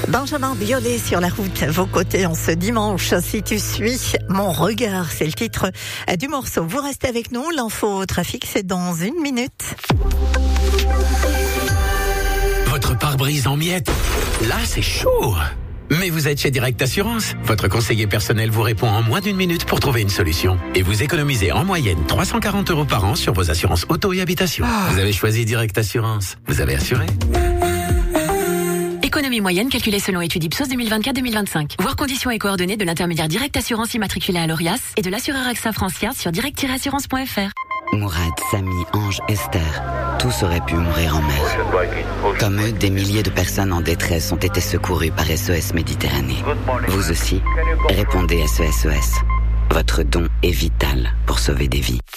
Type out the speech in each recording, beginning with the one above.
Benjamin Biolay sur la route, à vos côtés en ce dimanche. Si tu suis mon regard, c'est le titre du morceau. Vous restez avec nous, l'info trafic, c'est dans 1 minute. Votre pare-brise en miettes, là c'est chaud. Mais vous êtes chez Direct Assurance. Votre conseiller personnel vous répond en moins d'1 minute pour trouver une solution. Et vous économisez en moyenne 340 € par an sur vos assurances auto et habitation. Vous avez choisi Direct Assurance. Vous avez assuré. Économie moyenne calculée selon étude Ipsos 2024-2025. Voir conditions et coordonnées de l'intermédiaire Direct Assurance immatriculé à l'ORIAS et de l'assureur AXA Francia sur direct-assurance.fr. Mourad, Samy, Ange, Esther, tous auraient pu mourir en mer. Comme eux, des milliers de personnes en détresse ont été secourues par SOS Méditerranée. Vous aussi, répondez SOS. Votre don est vital pour sauver des vies.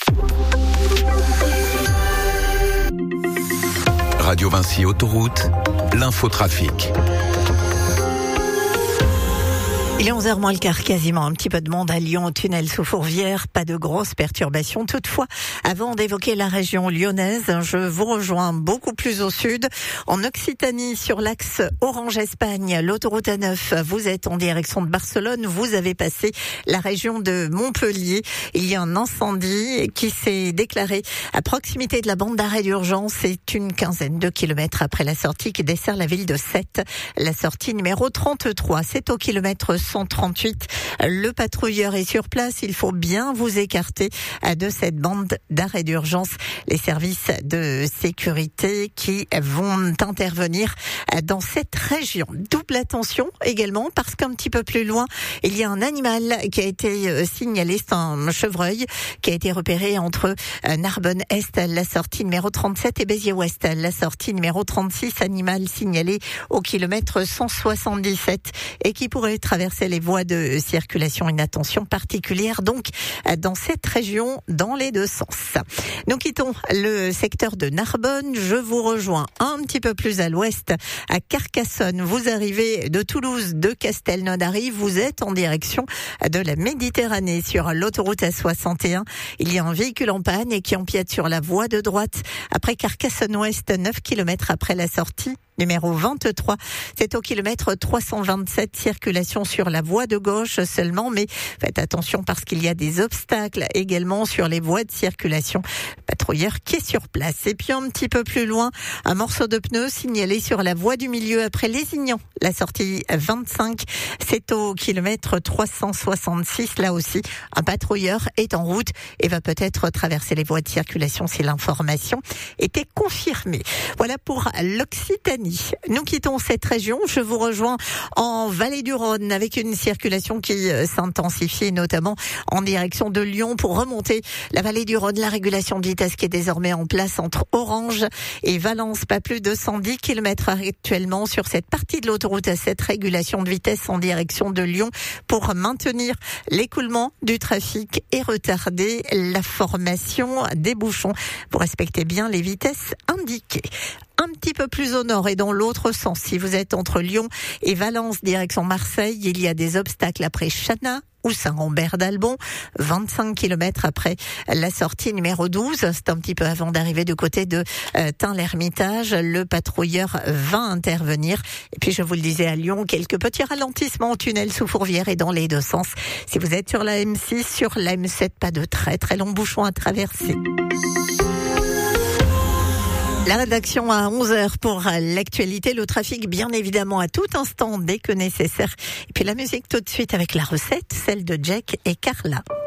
Radio Vinci Autoroute, l'infotrafic. Il est 11h moins le quart, quasiment un petit peu de monde à Lyon, au tunnel sous Fourvière, pas de grosses perturbations. Toutefois, avant d'évoquer la région lyonnaise, je vous rejoins beaucoup plus au sud, en Occitanie, sur l'axe Orange-Espagne, l'autoroute A9. Vous êtes en direction de Barcelone, vous avez passé la région de Montpellier. Il y a un incendie qui s'est déclaré à proximité de la bande d'arrêt d'urgence. C'est une quinzaine de kilomètres après la sortie qui dessert la ville de Sète. La sortie numéro 33, c'est au kilomètre 138. Le patrouilleur est sur place. Il faut bien vous écarter de cette bande d'arrêt d'urgence. Les services de sécurité qui vont intervenir dans cette région. Double attention également parce qu'un petit peu plus loin, il y a un animal qui a été signalé. C'est un chevreuil qui a été repéré entre Narbonne-Est, la sortie numéro 37 et Béziers-Ouest, la sortie numéro 36. Animal signalé au kilomètre 177 et qui pourrait traverser les voies de circulation. Une attention particulière donc dans cette région dans les deux sens. Nous quittons le secteur de Narbonne. Je vous rejoins un petit peu plus à l'ouest à Carcassonne. Vous arrivez de Toulouse, de Castelnaudary. Vous êtes en direction de la Méditerranée sur l'autoroute A61. Il y a un véhicule en panne et qui empiète sur la voie de droite après Carcassonne-Ouest, 9 km après la sortie numéro 23. C'est au kilomètre 327, circulation sur la voie de gauche seulement, mais faites attention parce qu'il y a des obstacles également sur les voies de circulation. Le patrouilleur qui est sur place. Et puis un petit peu plus loin, un morceau de pneu signalé sur la voie du milieu après Lézignan. La sortie 25, c'est au kilomètre 366. Là aussi, un patrouilleur est en route et va peut-être traverser les voies de circulation si l'information était confirmée. Voilà pour l'Occitanie. Nous quittons cette région. Je vous rejoins en Vallée du Rhône avec une circulation qui s'intensifie, notamment en direction de Lyon pour remonter la Vallée du Rhône. La régulation de vitesse qui est désormais en place entre Orange et Valence. Pas plus de 110 km actuellement sur cette partie de l'autoroute A7. Régulation de vitesse en direction de Lyon pour maintenir l'écoulement du trafic et retarder la formation des bouchons. Vous respectez bien les vitesses indiquées. Un petit peu plus au nord et dans l'autre sens. Si vous êtes entre Lyon et Valence, direction Marseille, il y a des obstacles après Chana ou Saint-Rambert d'Albon, 25 km après la sortie numéro 12. C'est un petit peu avant d'arriver du côté de Tain-l'Hermitage. Le patrouilleur va intervenir. Et puis, je vous le disais, à Lyon, quelques petits ralentissements au tunnel sous Fourvière et dans les deux sens. Si vous êtes sur la M6, sur la M7, pas de très très longs bouchons à traverser. La rédaction à 11h pour l'actualité, le trafic bien évidemment à tout instant dès que nécessaire. Et puis la musique tout de suite avec la recette, celle de Jack et Carla.